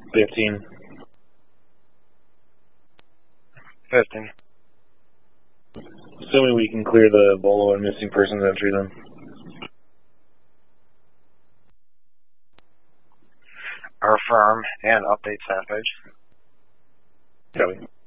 15. 15. Assuming we can clear the Bolo and missing persons entry then. Affirm and update staff page. Copy.